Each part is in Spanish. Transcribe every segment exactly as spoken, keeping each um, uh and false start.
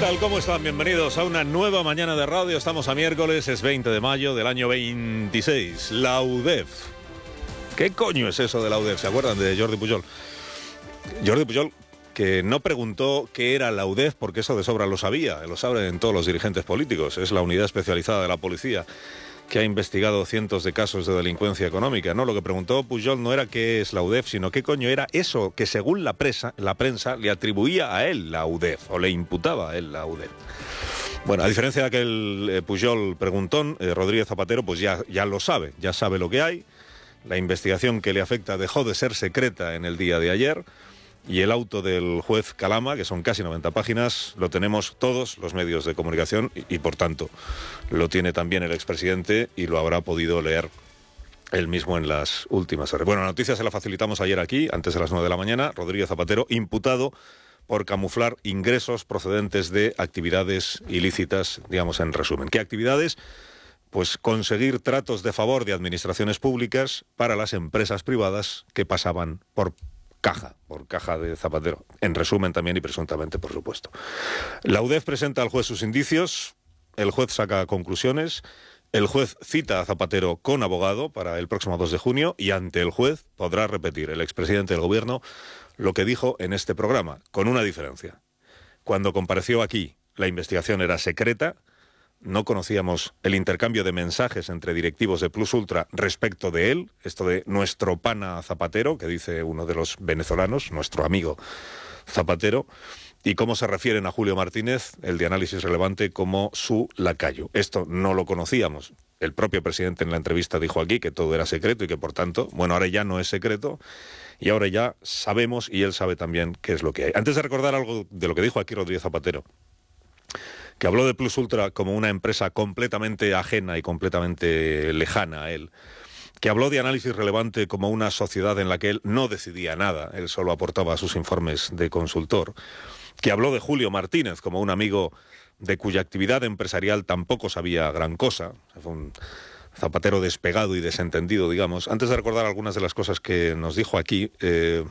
tal? ¿Cómo están? Bienvenidos a una nueva mañana de radio. Estamos a miércoles, es veinte de mayo del año veintiséis. La U D E F. ¿Qué coño es eso de la U D E F? ¿Se acuerdan de Jordi Pujol? Jordi Pujol, que no preguntó qué era la U D E F, porque eso de sobra lo sabía, lo saben todos los dirigentes políticos. Es la unidad especializada de la policía que ha investigado cientos de casos de delincuencia económica, ¿no? Lo que preguntó Pujol no era qué es la U D E F, sino qué coño era eso que según la, presa, la prensa le atribuía a él la U D E F, o le imputaba a él la U D E F. Bueno, a diferencia de aquel eh, Pujol preguntón, eh, Rodríguez Zapatero pues ya, ya lo sabe, ya sabe lo que hay. La investigación que le afecta dejó de ser secreta en el día de ayer. Y el auto del juez Calama, que son casi noventa páginas, lo tenemos todos los medios de comunicación y, y por tanto, lo tiene también el expresidente y lo habrá podido leer él mismo en las últimas horas. Bueno, la noticia se la facilitamos ayer aquí, antes de las nueve de la mañana. Rodríguez Zapatero, imputado por camuflar ingresos procedentes de actividades ilícitas, digamos en resumen. ¿Qué actividades? Pues conseguir tratos de favor de administraciones públicas para las empresas privadas que pasaban por caja, por caja de Zapatero. En resumen también y presuntamente, por supuesto. La U D E F presenta al juez sus indicios, el juez saca conclusiones, el juez cita a Zapatero con abogado para el próximo dos de junio y ante el juez podrá repetir el expresidente del gobierno lo que dijo en este programa, con una diferencia. Cuando compareció aquí, la investigación era secreta. No conocíamos el intercambio de mensajes entre directivos de Plus Ultra respecto de él, esto de nuestro pana Zapatero, que dice uno de los venezolanos, nuestro amigo Zapatero, y cómo se refieren a Julio Martínez, el de Análisis Relevante, como su lacayo. Esto no lo conocíamos. El propio presidente en la entrevista dijo aquí que todo era secreto y que por tanto, bueno, ahora ya no es secreto y ahora ya sabemos y él sabe también qué es lo que hay. Antes de recordar algo de lo que dijo aquí Rodríguez Zapatero, que habló de Plus Ultra como una empresa completamente ajena y completamente lejana a él, que habló de Análisis Relevante como una sociedad en la que él no decidía nada, él solo aportaba sus informes de consultor, que habló de Julio Martínez como un amigo de cuya actividad empresarial tampoco sabía gran cosa, fue un Zapatero despegado y desentendido, digamos. Antes de recordar algunas de las cosas que nos dijo aquí, eh,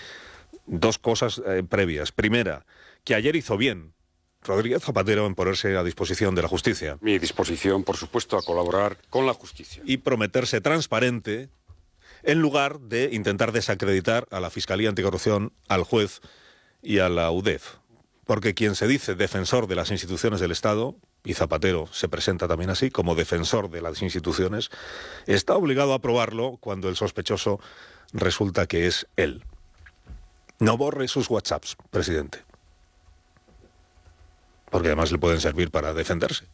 dos cosas eh, previas. Primera, que ayer hizo bien Rodríguez Zapatero en ponerse a disposición de la justicia. Mi disposición, por supuesto, a colaborar con la justicia. Y prometerse transparente en lugar de intentar desacreditar a la Fiscalía Anticorrupción, al juez y a la U D E F. Porque quien se dice defensor de las instituciones del Estado, y Zapatero se presenta también así, como defensor de las instituciones, está obligado a probarlo cuando el sospechoso resulta que es él. No borre sus WhatsApps, presidente. Porque además le pueden servir para defenderse.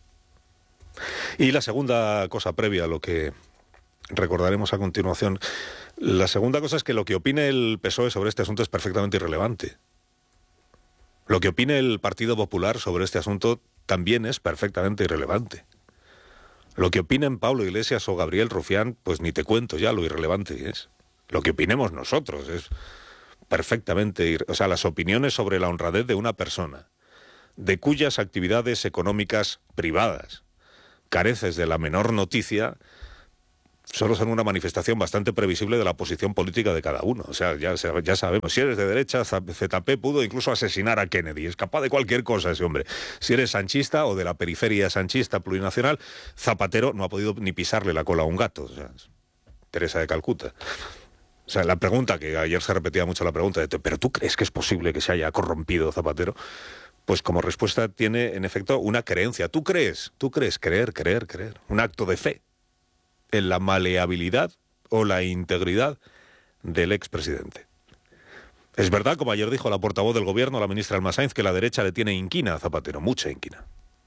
Y la segunda cosa previa a lo que recordaremos a continuación, la segunda cosa es que lo que opine el P S O E sobre este asunto es perfectamente irrelevante. Lo que opine el Partido Popular sobre este asunto también es perfectamente irrelevante. Lo que opinen Pablo Iglesias o Gabriel Rufián, pues ni te cuento ya lo irrelevante es. Lo que opinemos nosotros es perfectamente irrelevante. O sea, las opiniones sobre la honradez de una persona, de cuyas actividades económicas privadas careces de la menor noticia, solo son una manifestación bastante previsible de la posición política de cada uno. O sea, ya, ya sabemos, si eres de derecha, Z P pudo incluso asesinar a Kennedy, es capaz de cualquier cosa ese hombre. Si eres sanchista o de la periferia sanchista plurinacional, Zapatero no ha podido ni pisarle la cola a un gato. O sea, Teresa de Calcuta. O sea, la pregunta, que ayer se repetía mucho la pregunta, de, ¿pero tú crees que es posible que se haya corrompido Zapatero? Pues como respuesta tiene, en efecto, una creencia. ¿Tú crees? ¿Tú crees? Creer, creer, creer. Un acto de fe en la maleabilidad o la integridad del expresidente. Es verdad, como ayer dijo la portavoz del gobierno, la ministra Alma Sainz, que la derecha le tiene inquina a Zapatero, mucha inquina.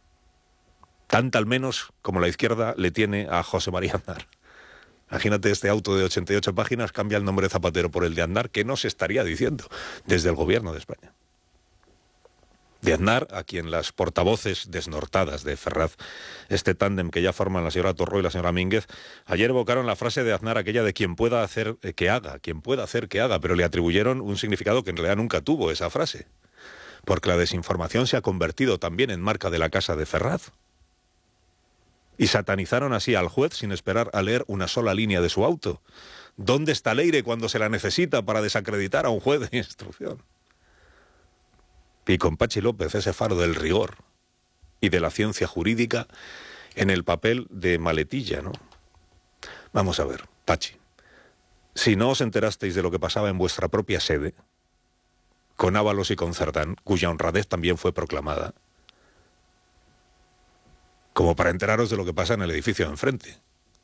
Tanta al menos como la izquierda le tiene a José María Aznar. Imagínate, este auto de ochenta y ocho páginas cambia el nombre de Zapatero por el de Aznar, que no se estaría diciendo desde el gobierno de España. De Aznar, a quien las portavoces desnortadas de Ferraz, este tándem que ya forman la señora Torró y la señora Mínguez, ayer evocaron la frase de Aznar, aquella de quien pueda hacer eh, que haga, quien pueda hacer que haga, pero le atribuyeron un significado que en realidad nunca tuvo esa frase, porque la desinformación se ha convertido también en marca de la casa de Ferraz. Y satanizaron así al juez sin esperar a leer una sola línea de su auto. ¿Dónde está Leire cuando se la necesita para desacreditar a un juez de instrucción? Y con Pachi López ese faro del rigor y de la ciencia jurídica en el papel de maletilla, ¿no? Vamos a ver, Pachi, si no os enterasteis de lo que pasaba en vuestra propia sede, con Ábalos y con Cerdán, cuya honradez también fue proclamada, como para enteraros de lo que pasa en el edificio de enfrente,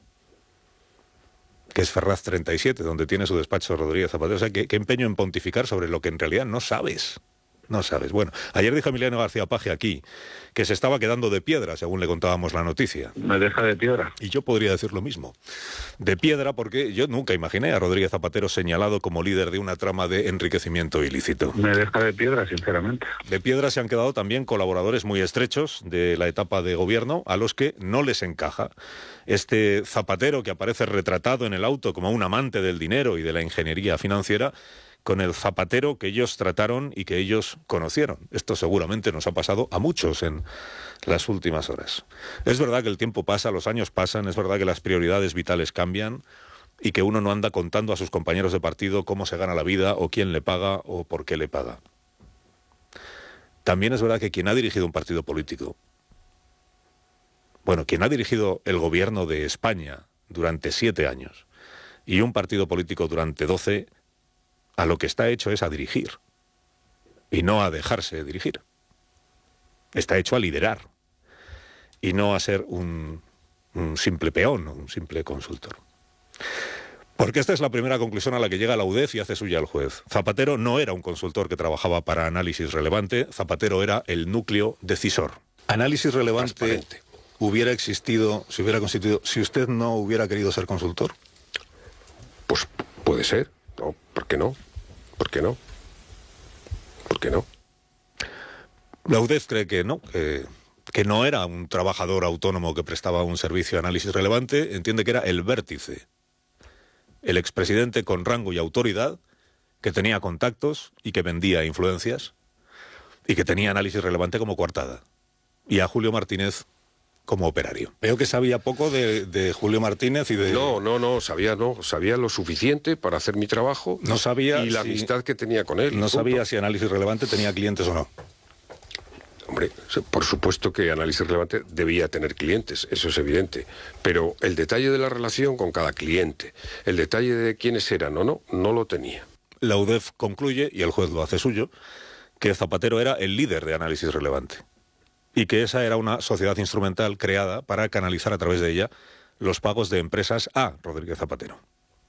que es Ferraz treinta y siete, donde tiene su despacho Rodríguez Zapatero. O sea, ¿qué, qué empeño en pontificar sobre lo que en realidad no sabes? No sabes. Bueno, ayer dijo Emiliano García Paje aquí que se estaba quedando de piedra, según le contábamos la noticia. Me deja de piedra. Y yo podría decir lo mismo. De piedra porque yo nunca imaginé a Rodríguez Zapatero señalado como líder de una trama de enriquecimiento ilícito. Me deja de piedra, sinceramente. De piedra se han quedado también colaboradores muy estrechos de la etapa de gobierno a los que no les encaja este Zapatero que aparece retratado en el auto como un amante del dinero y de la ingeniería financiera, con el Zapatero que ellos trataron y que ellos conocieron. Esto seguramente nos ha pasado a muchos en las últimas horas. Es verdad que el tiempo pasa, los años pasan, es verdad que las prioridades vitales cambian y que uno no anda contando a sus compañeros de partido cómo se gana la vida o quién le paga o por qué le paga. También es verdad que quien ha dirigido un partido político, bueno, quien ha dirigido el gobierno de España durante siete años y un partido político durante doce, a lo que está hecho es a dirigir y no a dejarse dirigir. Está hecho a liderar y no a ser un, un simple peón o un simple consultor. Porque esta es la primera conclusión a la que llega la U D E F y hace suya el juez. Zapatero no era un consultor que trabajaba para Análisis Relevante, Zapatero era el núcleo decisor. Análisis Relevante hubiera existido, se hubiera constituido, si usted no hubiera querido ser consultor. Pues puede ser, ¿no? ¿Por qué no? ¿Por qué no? ¿Por qué no? La U D E F cree que no, que, que no era un trabajador autónomo que prestaba un servicio de Análisis Relevante, entiende que era el vértice, el expresidente con rango y autoridad, que tenía contactos y que vendía influencias, y que tenía Análisis Relevante como coartada, y a Julio Martínez como operario. Veo que sabía poco de, de Julio Martínez y de... No, no, no, sabía no, sabía lo suficiente para hacer mi trabajo. No sabía y la si, amistad que tenía con él. No punto. sabía si Análisis Relevante tenía clientes o no. Hombre, por supuesto que Análisis Relevante debía tener clientes, eso es evidente. Pero el detalle de la relación con cada cliente, el detalle de quiénes eran o no, no lo tenía. La U D E F concluye, y el juez lo hace suyo, que Zapatero era el líder de Análisis Relevante. Y que esa era una sociedad instrumental creada para canalizar a través de ella los pagos de empresas a Rodríguez Zapatero.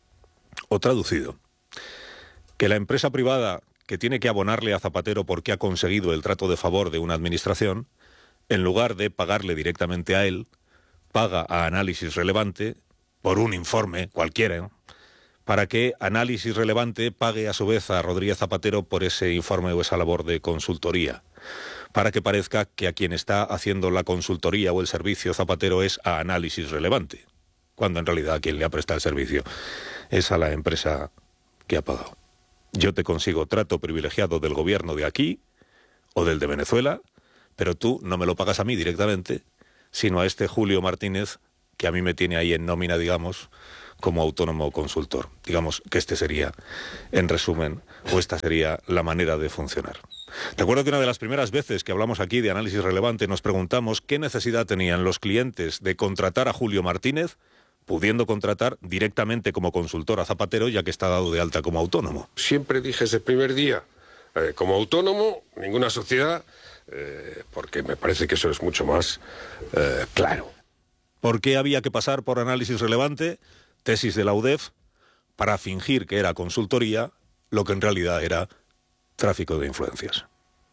O traducido, que la empresa privada que tiene que abonarle a Zapatero porque ha conseguido el trato de favor de una administración, en lugar de pagarle directamente a él, paga a Análisis Relevante por un informe cualquiera, ¿no?, para que Análisis Relevante pague a su vez a Rodríguez Zapatero por ese informe o esa labor de consultoría, para que parezca que a quien está haciendo la consultoría o el servicio Zapatero es a Análisis Relevante, cuando en realidad a quien le ha prestado el servicio es a la empresa que ha pagado. Yo te consigo trato privilegiado del gobierno de aquí o del de Venezuela, pero tú no me lo pagas a mí directamente, sino a este Julio Martínez, que a mí me tiene ahí en nómina, digamos, como autónomo consultor. Digamos que este sería, en resumen, o esta sería la manera de funcionar. Recuerdo que una de las primeras veces que hablamos aquí de Análisis Relevante nos preguntamos qué necesidad tenían los clientes de contratar a Julio Martínez, pudiendo contratar directamente como consultor a Zapatero, ya que está dado de alta como autónomo. Siempre dije ese primer día, eh, como autónomo, ninguna sociedad, eh, porque me parece que eso es mucho más eh, claro. ¿Por qué había que pasar por Análisis Relevante, tesis de la U D E F, para fingir que era consultoría, lo que en realidad era tráfico de influencias?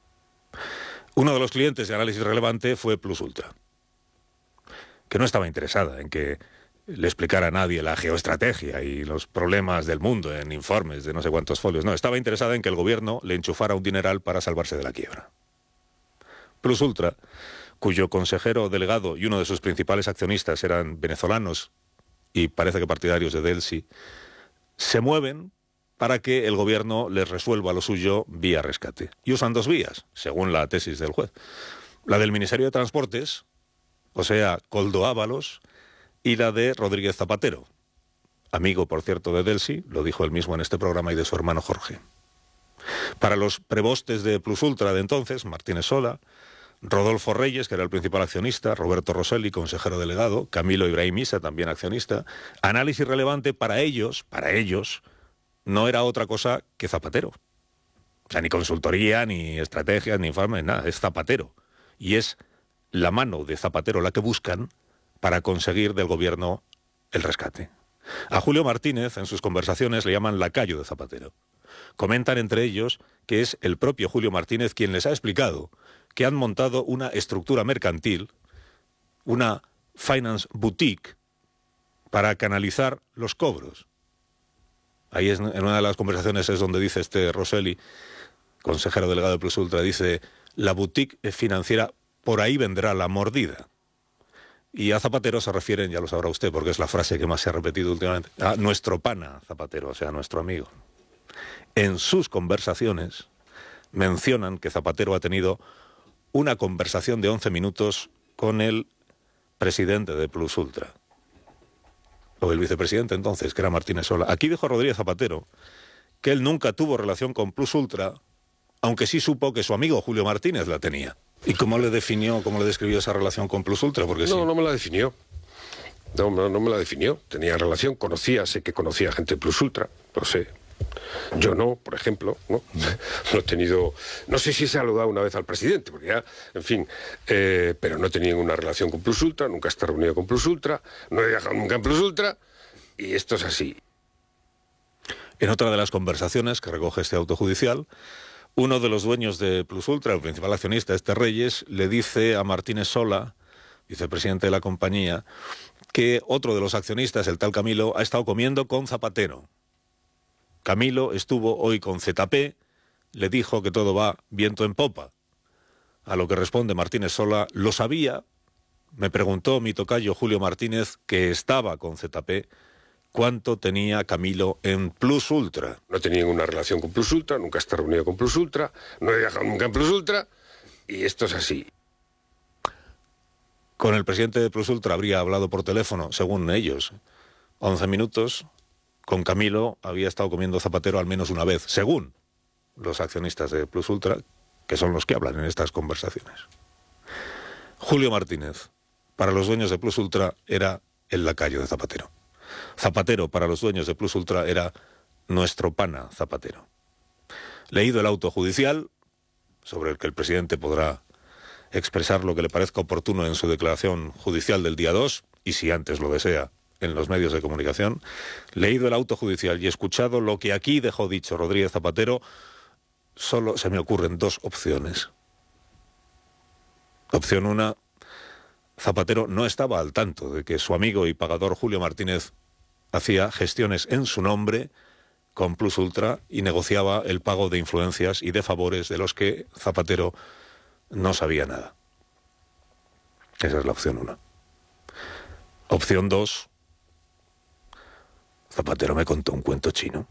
Uno de los clientes de Análisis Relevante fue Plus Ultra, que no estaba interesada en que le explicara a nadie la geoestrategia y los problemas del mundo en informes de no sé cuántos folios. No, estaba interesada en que el gobierno le enchufara un dineral para salvarse de la quiebra. Plus Ultra, cuyo consejero delegado y uno de sus principales accionistas eran venezolanos y parece que partidarios de Delcy, se mueven para que el gobierno les resuelva lo suyo vía rescate. Y usan dos vías, según la tesis del juez. La del Ministerio de Transportes, o sea, Koldo Ábalos, y la de Rodríguez Zapatero, amigo, por cierto, de Delcy, lo dijo él mismo en este programa, y de su hermano Jorge. Para los prebostes de Plus Ultra de entonces, Martínez Sola, Rodolfo Reyes, que era el principal accionista, Roberto Rosselli, consejero delegado, Camilo Ibrahim Issa, también accionista, análisis relevante para ellos, para ellos, no era otra cosa que Zapatero. O sea, ni consultoría, ni estrategias, ni informes, nada, es Zapatero. Y es la mano de Zapatero la que buscan para conseguir del gobierno el rescate. A Julio Martínez, en sus conversaciones, le llaman lacayo de Zapatero. Comentan entre ellos que es el propio Julio Martínez quien les ha explicado que han montado una estructura mercantil, una finance boutique, para canalizar los cobros. Ahí es, en una de las conversaciones es donde dice este Rosselli, consejero delegado de Plus Ultra, dice, la boutique financiera, por ahí vendrá la mordida. Y a Zapatero se refieren, ya lo sabrá usted, porque es la frase que más se ha repetido últimamente, a nuestro pana Zapatero, o sea, nuestro amigo. En sus conversaciones mencionan que Zapatero ha tenido una conversación de once minutos con el presidente de Plus Ultra, o el vicepresidente entonces, que era Martínez Sola. Aquí dijo Rodríguez Zapatero que él nunca tuvo relación con Plus Ultra, aunque sí supo que su amigo Julio Martínez la tenía. ¿Y cómo le definió, cómo le describió esa relación con Plus Ultra? Porque no, sí. no me la definió. No, no, no me la definió. Tenía relación, conocía, sé que conocía gente de Plus Ultra, lo sé. Yo no, por ejemplo, no, no he tenido, no sé si se ha saludado una vez al presidente, porque ya, en fin, eh, pero no he tenido ninguna relación con Plus Ultra, nunca he estado reunido con Plus Ultra, no he viajado nunca en Plus Ultra, y esto es así. En otra de las conversaciones que recoge este auto judicial, uno de los dueños de Plus Ultra, el principal accionista, este Reyes, le dice a Martínez Sola, vicepresidente de la compañía, que otro de los accionistas, el tal Camilo, ha estado comiendo con Zapatero. Camilo estuvo hoy con Z P, le dijo que todo va viento en popa. A lo que responde Martínez Sola, lo sabía, me preguntó mi tocayo Julio Martínez, que estaba con Z P, cuánto tenía Camilo en Plus Ultra. No he tenido ninguna relación con Plus Ultra, nunca he estado reunido con Plus Ultra, no he viajado nunca en Plus Ultra, y esto es así. Con el presidente de Plus Ultra habría hablado por teléfono, según ellos, once minutos. Con Camilo había estado comiendo Zapatero al menos una vez, según los accionistas de Plus Ultra, que son los que hablan en estas conversaciones. Julio Martínez, para los dueños de Plus Ultra, era el lacayo de Zapatero. Zapatero, para los dueños de Plus Ultra, era nuestro pana Zapatero. Leído el auto judicial, sobre el que el presidente podrá expresar lo que le parezca oportuno en su declaración judicial del día dos, y si antes lo desea, en los medios de comunicación, leído el auto judicial y escuchado lo que aquí dejó dicho Rodríguez Zapatero, solo se me ocurren dos opciones. Opción una, Zapatero no estaba al tanto de que su amigo y pagador Julio Martínez hacía gestiones en su nombre con Plus Ultra y negociaba el pago de influencias y de favores de los que Zapatero no sabía nada. Esa es la opción una. Opción dos, Zapatero me contó un cuento chino.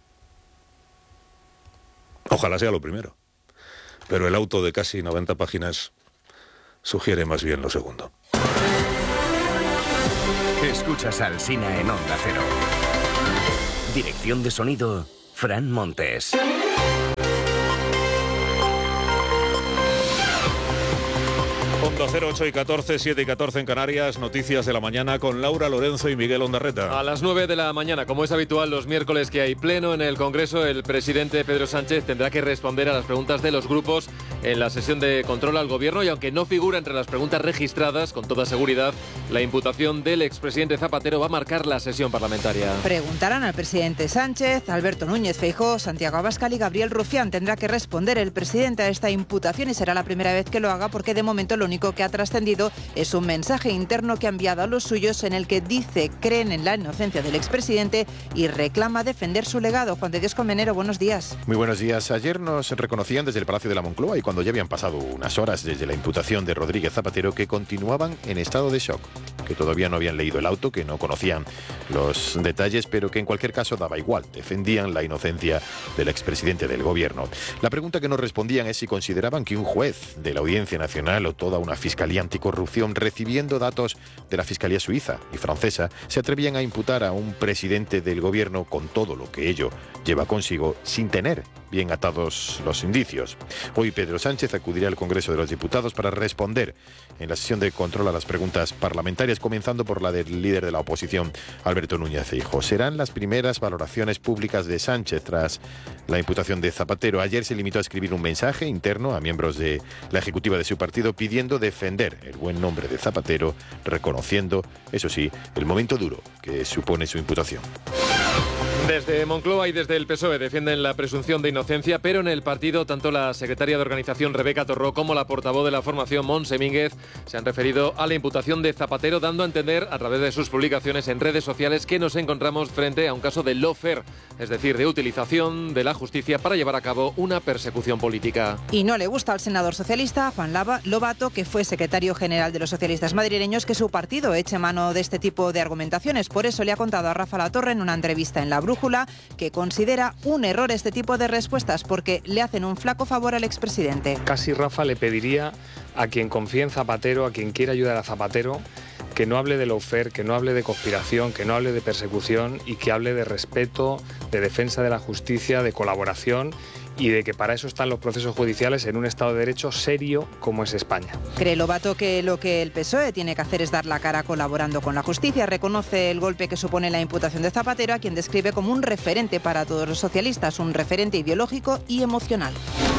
Ojalá sea lo primero. Pero el auto de casi noventa páginas sugiere más bien lo segundo. Escuchas al Alsina en Onda Cero. Dirección de sonido, Fran Montes. Onda Cero, ocho y catorce, siete y catorce en Canarias, noticias de la mañana con Laura Lorenzo y Miguel Ondarreta. A las nueve de la mañana, como es habitual los miércoles que hay pleno en el Congreso, el presidente Pedro Sánchez tendrá que responder a las preguntas de los grupos en la sesión de control al gobierno, y aunque no figura entre las preguntas registradas, con toda seguridad, la imputación del expresidente Zapatero va a marcar la sesión parlamentaria. Preguntarán al presidente Sánchez, Alberto Núñez Feijóo, Santiago Abascal y Gabriel Rufián. Tendrá que responder el presidente a esta imputación y será la primera vez que lo haga, porque de momento lo único que ha trascendido es un mensaje interno que ha enviado a los suyos en el que dice creen en la inocencia del expresidente y reclama defender su legado. Juan de Dios Colmenero, buenos días. Muy buenos días. Ayer nos reconocían desde el Palacio de la Moncloa, y cuando ya habían pasado unas horas desde la imputación de Rodríguez Zapatero, que continuaban en estado de shock. que todavía no habían leído el auto, que no conocían los detalles, pero que en cualquier caso daba igual, defendían la inocencia del expresidente del gobierno. La pregunta que no respondían es si consideraban que un juez de la Audiencia Nacional o toda una fiscalía anticorrupción, recibiendo datos de la Fiscalía suiza y francesa, se atrevían a imputar a un presidente del gobierno con todo lo que ello lleva consigo, sin tener bien atados los indicios. Hoy Pedro Sánchez acudirá al Congreso de los Diputados para responder en la sesión de control a las preguntas parlamentarias, comenzando por la del líder de la oposición, Alberto Núñez Feijóo. Serán las primeras valoraciones públicas de Sánchez tras la imputación de Zapatero. Ayer se limitó a escribir un mensaje interno a miembros de la ejecutiva de su partido pidiendo defender el buen nombre de Zapatero, reconociendo, eso sí, el momento duro que supone su imputación. Desde Moncloa y desde el P S O E defienden la presunción de inocencia, pero en el partido tanto la secretaria de organización Rebeca Torró como la portavoz de la formación Montse Mínguez se han referido a la imputación de Zapatero, dando a entender a través de sus publicaciones en redes sociales que nos encontramos frente a un caso de lawfare, es decir, de utilización de la justicia para llevar a cabo una persecución política. Y no le gusta al senador socialista Juan Lobato, que fue secretario general de los socialistas madrileños, que su partido eche mano de este tipo de argumentaciones. Por eso le ha contado a Rafa Latorre en una entrevista en La Brújula que considera un error este tipo de respuestas porque le hacen un flaco favor al expresidente. Casi Rafa le pediría a quien confíe en Zapatero, a quien quiera ayudar a Zapatero, que no hable de lawfare, que no hable de conspiración, que no hable de persecución y que hable de respeto, de defensa de la justicia, de colaboración y de que para eso están los procesos judiciales en un Estado de Derecho serio como es España. Cree Lobato que lo que el P S O E tiene que hacer es dar la cara colaborando con la justicia. Reconoce el golpe que supone la imputación de Zapatero, a quien describe como un referente para todos los socialistas, un referente ideológico y emocional.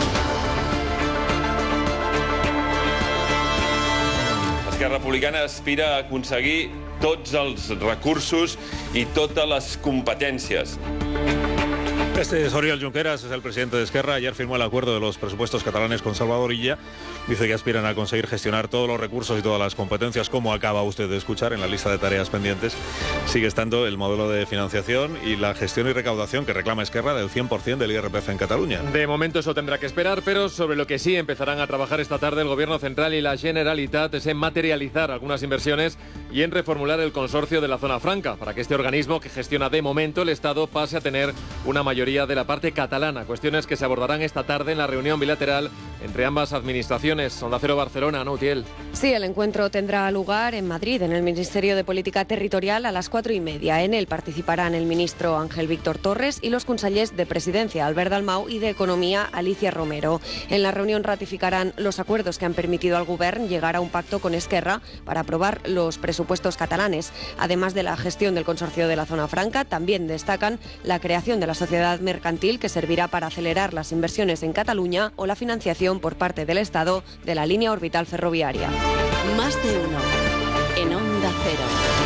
Esquerra Republicana aspira a aconseguir tots els recursos i totes les competències. Este es Oriol Junqueras, es el presidente de Esquerra. Ayer firmó el acuerdo de los presupuestos catalanes con Salvador Illa. Dice que aspiran a conseguir gestionar todos los recursos y todas las competencias, como acaba usted de escuchar en la lista de tareas pendientes. Sigue estando el modelo de financiación y la gestión y recaudación que reclama Esquerra del cien por ciento del I R P F en Cataluña. De momento eso tendrá que esperar, pero sobre lo que sí empezarán a trabajar esta tarde el Gobierno Central y la Generalitat es en materializar algunas inversiones y en reformular el consorcio de la Zona Franca, para que este organismo que gestiona de momento el Estado pase a tener una mayoría de la parte catalana. Cuestiones que se abordarán esta tarde en la reunión bilateral entre ambas administraciones. Onda Cero Barcelona, ¿no, Utiel? Sí, el encuentro tendrá lugar en Madrid, en el Ministerio de Política Territorial, a las cuatro y media. En él participarán el ministro Ángel Víctor Torres y los consellers de Presidencia, Albert Dalmau, y de Economía, Alicia Romero. En la reunión ratificarán los acuerdos que han permitido al Govern llegar a un pacto con Esquerra para aprobar los presupuestos catalanes. Además de la gestión del consorcio de la Zona Franca, también destacan la creación de la sociedad mercantil, que servirá para acelerar las inversiones en Cataluña, o la financiación por parte del Estado de la línea orbital ferroviaria. Más de uno en Onda Cero.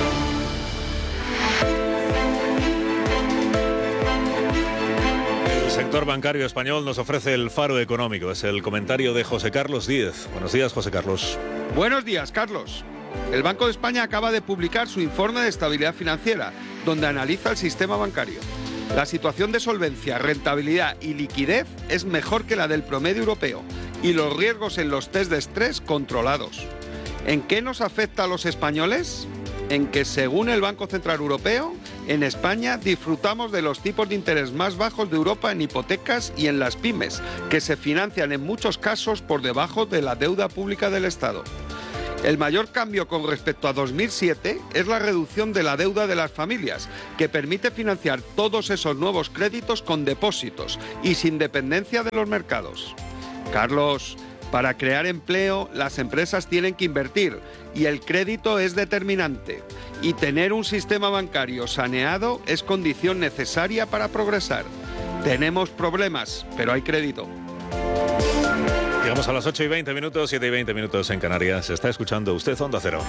El sector bancario español nos ofrece el faro económico. Es el comentario de José Carlos Díez. Buenos días, José Carlos. Buenos días, Carlos. El Banco de España acaba de publicar su informe de estabilidad financiera, donde analiza el sistema bancario. La situación de solvencia, rentabilidad y liquidez es mejor que la del promedio europeo y los riesgos en los test de estrés controlados. ¿En qué nos afecta a los españoles? En que, según el Banco Central Europeo, en España disfrutamos de los tipos de interés más bajos de Europa en hipotecas y en las pymes, que se financian en muchos casos por debajo de la deuda pública del Estado. El mayor cambio con respecto a dos mil siete es la reducción de la deuda de las familias, que permite financiar todos esos nuevos créditos con depósitos y sin dependencia de los mercados. Carlos, para crear empleo, las empresas tienen que invertir y el crédito es determinante. Y tener un sistema bancario saneado es condición necesaria para progresar. Tenemos problemas, pero hay crédito. Llegamos a las ocho y veinte minutos, siete y veinte minutos en Canarias. Está escuchando usted Onda Cero.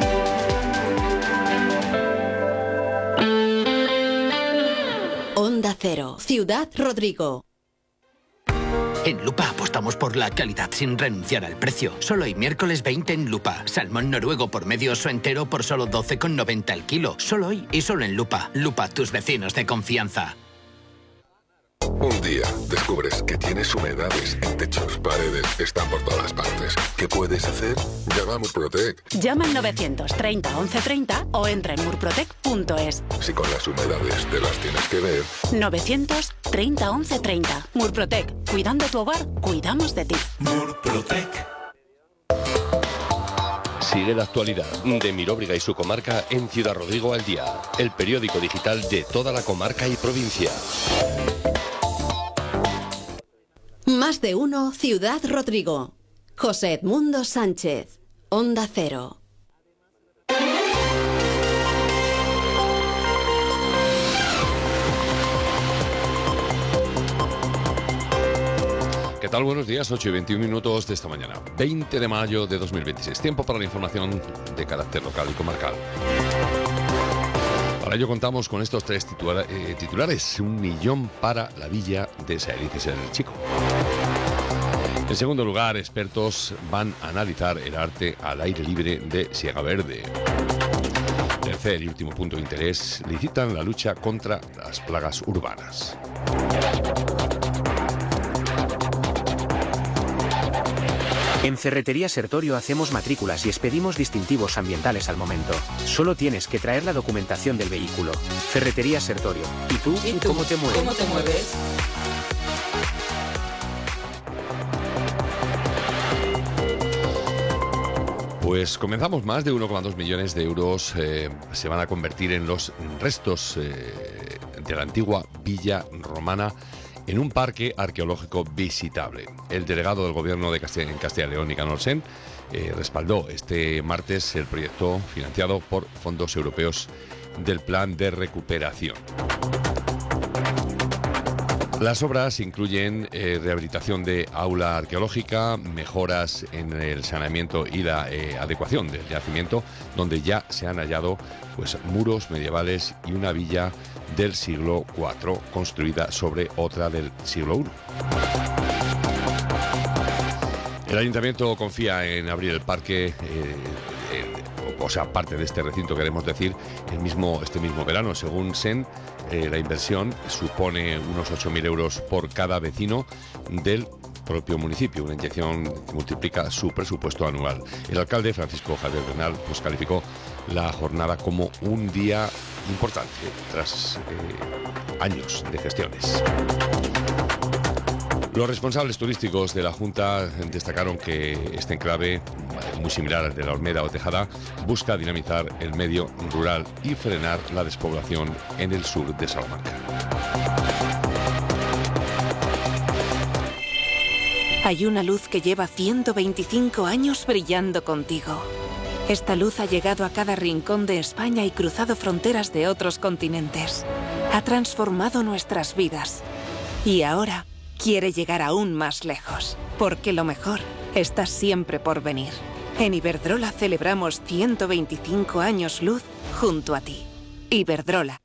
Onda Cero, Ciudad Rodrigo. En Lupa apostamos por la calidad sin renunciar al precio. Solo hoy miércoles veinte en Lupa. Salmón noruego por medio oso entero por solo doce con noventa el kilo. Solo hoy y solo en Lupa. Lupa, tus vecinos de confianza. Un día descubres que tienes humedades en techos, paredes, están por todas partes. ¿Qué puedes hacer? Llama a Murprotec. Llama al novecientos treinta once treinta o entra en murprotec punto es. Si con las humedades te las tienes que ver. novecientos treinta once treinta. Murprotec. Cuidando tu hogar, cuidamos de ti. Murprotec. Sigue la actualidad de Miróbriga y su comarca en Ciudad Rodrigo al Día, el periódico digital de toda la comarca y provincia. Más de uno, Ciudad Rodrigo. José Edmundo Sánchez, Onda Cero. ¿Qué tal? Buenos días, ocho y veintiún minutos de esta mañana, veinte de mayo de dos mil veintiséis. Tiempo para la información de carácter local y comarcal. Para ello contamos con estos tres titular, eh, titulares. Un millón para la villa de Saelices en el Chico. En segundo lugar, expertos van a analizar el arte al aire libre de Siega Verde. Tercer y último punto de interés, licitan la lucha contra las plagas urbanas. En Ferretería Sertorio hacemos matrículas y expedimos distintivos ambientales al momento. Solo tienes que traer la documentación del vehículo. Ferretería Sertorio. ¿Y tú? ¿Y tú? ¿Cómo te mueves? ¿Cómo te mueves? Pues comenzamos. Más de uno coma dos millones de euros eh, se van a convertir en los restos eh, de la antigua villa romana en un parque arqueológico visitable. El delegado del Gobierno de Castilla, en Castilla y León, Nicanor Sen, eh, respaldó este martes el proyecto financiado por fondos europeos del Plan de Recuperación. Las obras incluyen eh, rehabilitación de aula arqueológica, mejoras en el saneamiento y la eh, adecuación del yacimiento, donde ya se han hallado pues, muros medievales y una villa del siglo cuatro construida sobre otra del siglo primero. El ayuntamiento confía en abrir el parque, eh, eh, o sea, parte de este recinto, queremos decir, el mismo, este mismo verano. Según Sen, eh, la inversión supone unos ocho mil euros por cada vecino del propio municipio, una inyección que multiplica su presupuesto anual. El alcalde, Francisco Javier Bernal, pues calificó la jornada como un día importante tras eh, años de gestiones. Los responsables turísticos de la Junta destacaron que este enclave, muy similar al de la Olmeda o Tejada, busca dinamizar el medio rural y frenar la despoblación en el sur de Salamanca. Hay una luz que lleva ciento veinticinco años brillando contigo. Esta luz ha llegado a cada rincón de España y cruzado fronteras de otros continentes. Ha transformado nuestras vidas. Y ahora quiere llegar aún más lejos, porque lo mejor está siempre por venir. En Iberdrola celebramos ciento veinticinco años luz junto a ti. Iberdrola.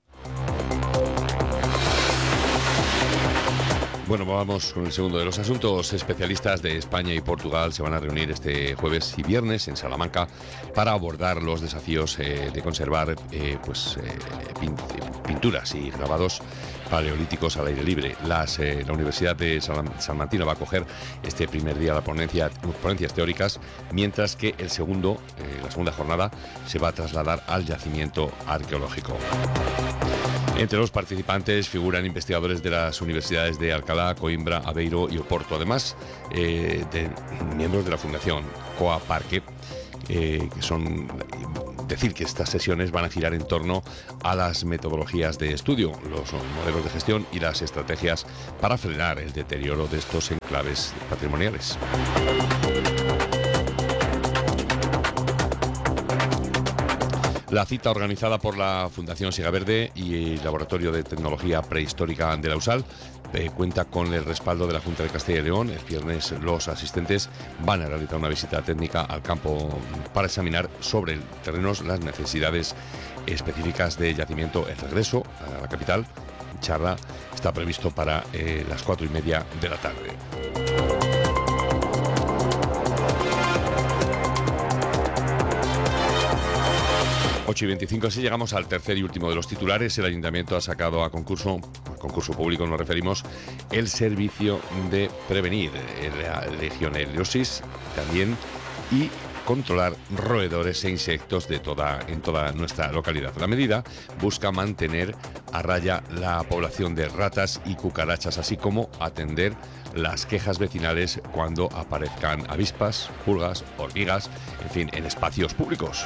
Bueno, vamos con el segundo de los asuntos. Especialistas de España y Portugal se van a reunir este jueves y viernes en Salamanca para abordar los desafíos eh, de conservar eh, pues, eh, pinturas y grabados paleolíticos al aire libre. Las, eh, la Universidad de San Martín va a acoger este primer día la ponencia, ponencias teóricas, mientras que el segundo, eh, la segunda jornada se va a trasladar al yacimiento arqueológico. Entre los participantes figuran investigadores de las universidades de Alcalá, Coimbra, Aveiro y Oporto, además eh, de miembros de la Fundación Coa Parque, eh, que son decir que estas sesiones van a girar en torno a las metodologías de estudio, los modelos de gestión y las estrategias para frenar el deterioro de estos enclaves patrimoniales. La cita, organizada por la Fundación Siega Verde y el Laboratorio de Tecnología Prehistórica de la U S A L, eh, cuenta con el respaldo de la Junta de Castilla y León. El viernes los asistentes van a realizar una visita técnica al campo para examinar sobre el terreno las necesidades específicas de yacimiento. El regreso a la capital, charla, está previsto para eh, las cuatro y media de la tarde. ocho y veinticinco, así llegamos al tercer y último de los titulares. El ayuntamiento ha sacado a concurso concurso público nos referimos, el servicio de prevenir la legionellosis también y controlar roedores e insectos de toda, en toda nuestra localidad. La medida busca mantener a raya la población de ratas y cucarachas, así como atender las quejas vecinales cuando aparezcan avispas, pulgas, hormigas, en fin, en espacios públicos.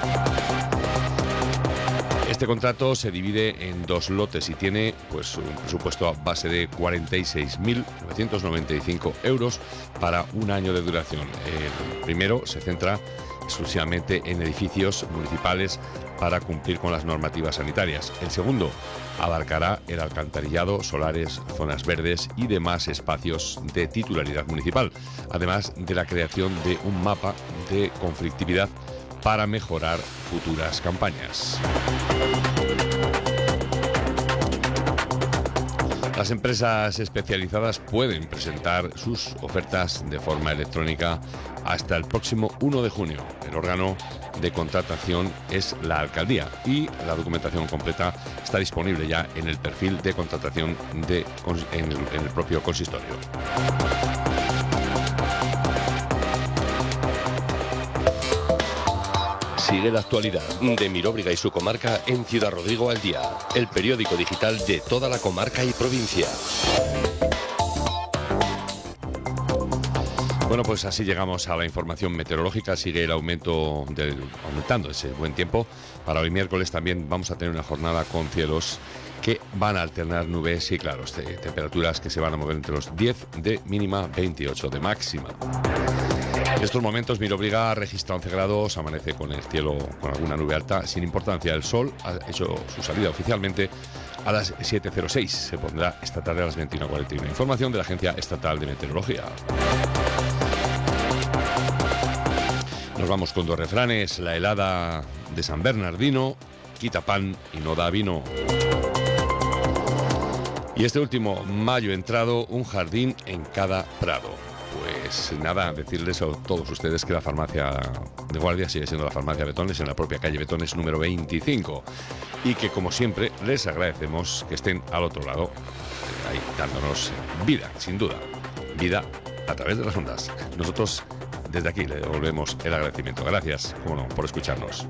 Este contrato se divide en dos lotes y tiene pues un presupuesto a base de cuarenta y seis mil novecientos noventa y cinco euros para un año de duración. El primero se centra exclusivamente en edificios municipales para cumplir con las normativas sanitarias. El segundo abarcará el alcantarillado, solares, zonas verdes y demás espacios de titularidad municipal, además de la creación de un mapa de conflictividad para mejorar futuras campañas. Las empresas especializadas pueden presentar sus ofertas de forma electrónica hasta el próximo uno de junio. El órgano de contratación es la alcaldía y la documentación completa está disponible ya en el perfil de contratación de, en, el, en el propio consistorio. Sigue la actualidad de Miróbriga y su comarca en Ciudad Rodrigo al día, el periódico digital de toda la comarca y provincia. Bueno, pues así llegamos a la información meteorológica. Sigue el aumento del, aumentando ese buen tiempo. Para hoy miércoles también vamos a tener una jornada con cielos que van a alternar nubes y claros, de temperaturas que se van a mover entre los diez de mínima, veintiocho de máxima. En estos momentos Miróbriga registra once grados, amanece con el cielo con alguna nube alta, sin importancia. El sol ha hecho su salida oficialmente a las siete cero seis. Se pondrá esta tarde a las veintiuno cuarenta y uno. Información de la Agencia Estatal de Meteorología. Nos vamos con dos refranes. La helada de San Bernardino quita pan y no da vino. Y este último mayo entrado, un jardín en cada prado. Pues nada, decirles a todos ustedes que la farmacia de Guardia sigue siendo la farmacia Betones en la propia calle Betones número veinticinco y que como siempre les agradecemos que estén al otro lado, ahí dándonos vida, sin duda, vida a través de las ondas. Nosotros desde aquí le devolvemos el agradecimiento. Gracias, como no, por escucharnos.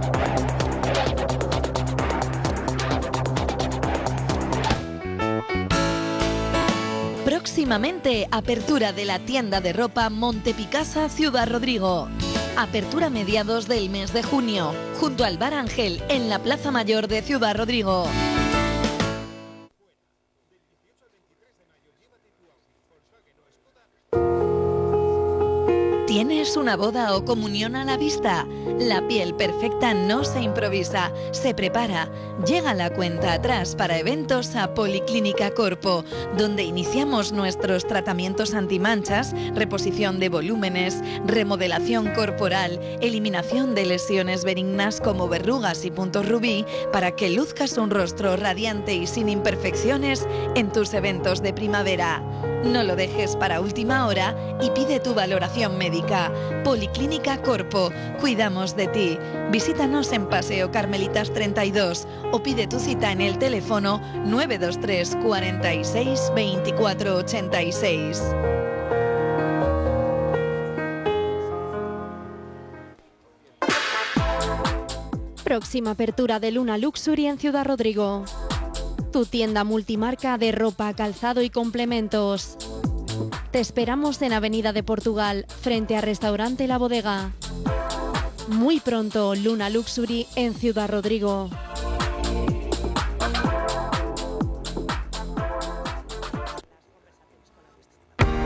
Próximamente, apertura de la tienda de ropa Montepicasa Ciudad Rodrigo. Apertura a mediados del mes de junio, junto al Bar Ángel, en la Plaza Mayor de Ciudad Rodrigo. ¿Tienes una boda o comunión a la vista? La piel perfecta no se improvisa, se prepara. Llega la cuenta atrás para eventos a Policlínica Corpo, donde iniciamos nuestros tratamientos antimanchas, reposición de volúmenes, remodelación corporal, eliminación de lesiones benignas como verrugas y puntos rubí, para que luzcas un rostro radiante y sin imperfecciones en tus eventos de primavera. No lo dejes para última hora y pide tu valoración médica. Policlínica Corpo, cuidamos de ti. Visítanos en Paseo Carmelitas treinta y dos o pide tu cita en el teléfono nueve dos tres, cuarenta y seis, veinticuatro ochenta y seis. Próxima apertura de Luna Luxury en Ciudad Rodrigo. Tu tienda multimarca de ropa, calzado y complementos. Te esperamos en Avenida de Portugal, frente a Restaurante La Bodega. Muy pronto, Luna Luxury en Ciudad Rodrigo.